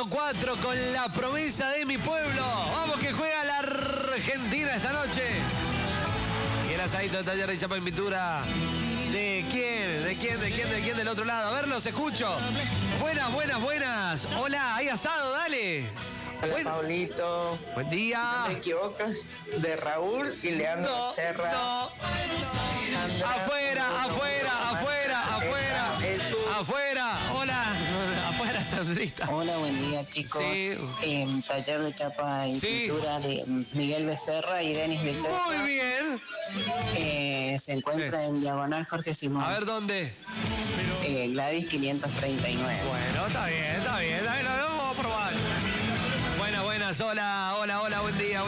104 con la promesa de mi pueblo. Vamos que juega la Argentina esta noche. Y el asadito de Taller de Chapa y Pintura. ¿De quién? ¿De quién del otro lado? A ver, los escucho. Buenas. Hola, hay asado, dale. Hola, Pablito. Buen día. No te equivocas, de Raúl y Leandro Serra. No. Afuera. Hola. Afuera, Sandrita. Hola, buen día, chicos. Sí. Taller de chapa y pintura de Miguel Becerra y Denis Becerra. Muy bien. Se encuentra en Diagonal Jorge Simón. A ver, ¿dónde? Gladys 539. Bueno, está bien. Lo vamos a probar. Buenas. Hola. Buen día.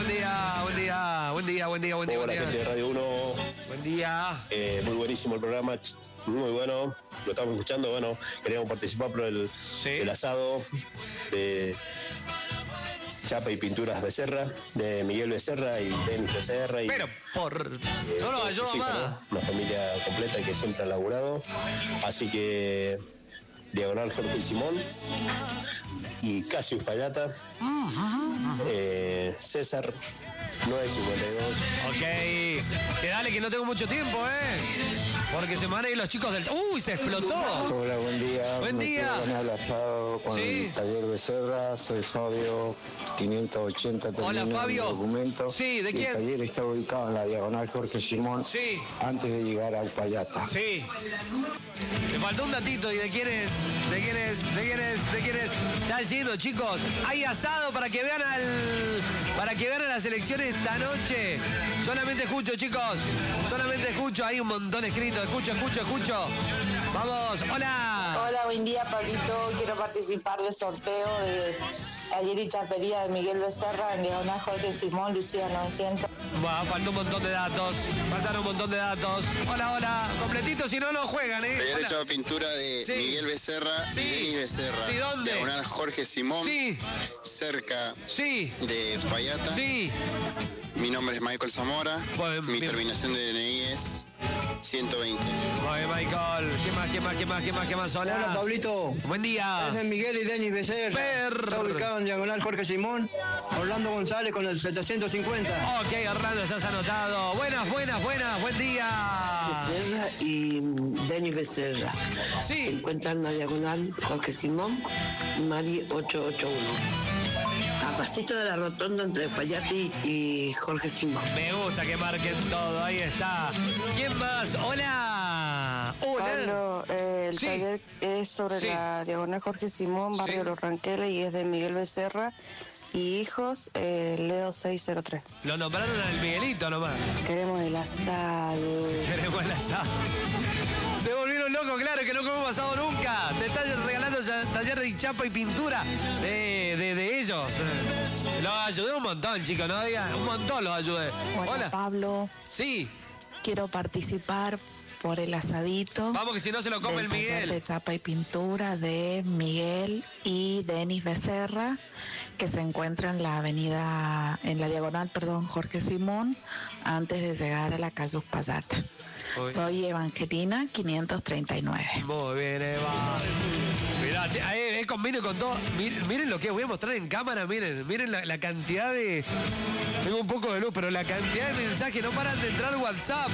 Hola, gente de Radio 1. Buen día. Muy buenísimo el programa, muy bueno. Lo estamos escuchando, bueno, queríamos participar por el asado de Chapa y Pinturas Becerra, de Miguel Becerra y Denis Becerra. Pero no nos ayuda más. ¿no? Una familia completa que siempre ha laburado. Así que Diagonal Jorge Simón y Casius Payata. César 952. Ok. Che, dale que no tengo mucho tiempo, porque se me van a ir los chicos del... ¡Uy, se explotó! Hola, buen día. Buen día. Me el asado con el Taller Becerra. Soy Fabio 580. Hola, Fabio. Documento. Sí, ¿de quién? El taller está ubicado en la Diagonal Jorge Simón. Sí. Antes de llegar a Upayata. Sí. Me faltó un datito. ¿Y de quién es? ¿De quién es? Está lleno, chicos. Hay asado para que vean a las elecciones esta noche. Solamente escucho, chicos. Hay un montón escrito. Escucho. Vamos. Hola. Hola, buen día, Pablito. Quiero participar del sorteo de Taller y Chapería de Miguel Becerra en Diagonal Jorge Simón, Lucía 900. Faltó un montón de datos. Faltaron un montón de datos. Hola. Completito, si no juegan, Taller de Chapa Pintura de Miguel Becerra y Denis Becerra. Sí, ¿dónde? Diagonal Jorge Simón. Sí. Cerca Sí. de Payata. Sí. Mi nombre es Michael Zamora. Mi bien. terminación de DNI es 120. Oye, Michael. ¿Qué más? Hola, Pablito. Buen día. Es de Miguel y Denis Becerra. Está ubicado en Diagonal Jorge Simón. Orlando González con el 750. Ok, Orlando, estás anotado. Buenas. Buen día. Becerra y Denis Becerra. Sí. Se encuentran en la Diagonal Jorge Simón, Mari 881. A pasito de la rotonda entre Payati y Jorge Simón. Me gusta que marquen todo, ahí está. ¿Quién más? Hola. Pablo, el taller es sobre la Diagonal Jorge Simón, barrio Los Ranqueles, y es de Miguel Becerra y hijos, Leo 603. Lo nombraron al Miguelito nomás. Queremos el asado. Se volvieron locos, claro, que no comemos asado nunca. Te están regalando taller de chapa y pintura de ellos. Los ayudé un montón, chicos, no digan, un montón los ayudé. Hola, Pablo. Sí. Quiero participar por el asadito. Vamos, que si no se lo come el Miguel. Taller de chapa y pintura de Miguel y Denis Becerra, que se encuentra en la diagonal, Jorge Simón, antes de llegar a la calle Uspallata. Soy Evangelina 539. Muy bien, Eva. Mirá, combino con todo. Miren lo que voy a mostrar en cámara, miren la cantidad de... Tengo un poco de luz, pero la cantidad de mensajes no paran de entrar WhatsApp.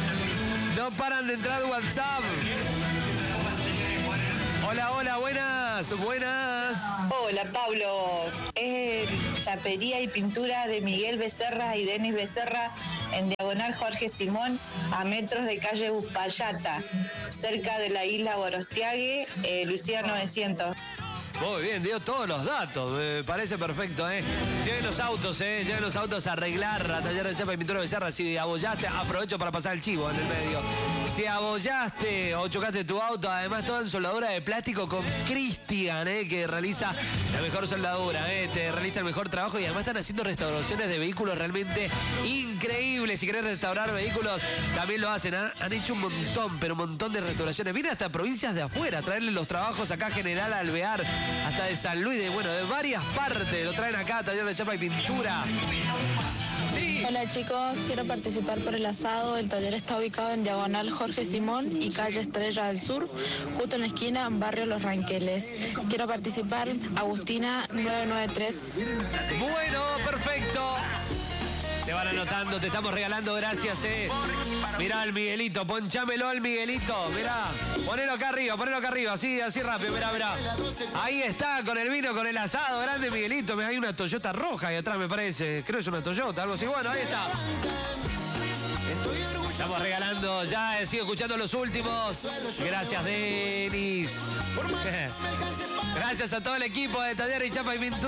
Hola, buenas. Hola, Pablo. Es chapería y pintura de Miguel Becerra y Denis Becerra en Diagonal Jorge Simón, a metros de calle Uspallata, cerca de la isla Gorostiague, Lucía 900. Muy bien, dio todos los datos, me parece perfecto, Lleven los autos, a arreglar a taller de chapa y pintura de Becerra. Si abollaste, aprovecho para pasar el chivo en el medio. Si abollaste o chocaste tu auto, además todo en soldadura de plástico con Cristian, que realiza la mejor soldadura, te realiza el mejor trabajo y además están haciendo restauraciones de vehículos realmente increíbles. Si querés restaurar vehículos, también lo hacen. Han hecho un montón de restauraciones. Vienen hasta provincias de afuera a traerle los trabajos acá a General Alvear, hasta de San Luis, de varias partes. Lo traen acá, taller de chapa y pintura. Sí. Hola chicos, quiero participar por el asado. El taller está ubicado en Diagonal Jorge Simón y calle Estrella del Sur, justo en la esquina, barrio Los Ranqueles. Quiero participar, Agustina 993. Bueno, perfecto. Te van anotando, te estamos regalando, gracias, Mirá al Miguelito, ponchámelo al Miguelito, mirá. Ponelo acá arriba, así rápido, mirá. Ahí está, con el vino, con el asado, grande Miguelito. Hay una Toyota roja ahí atrás, me parece. Creo que es una Toyota, algo así. Bueno, ahí está. Estamos regalando, ya sigo escuchando los últimos. Gracias, Denis. Gracias a todo el equipo de Taller y Chapa y Pintura.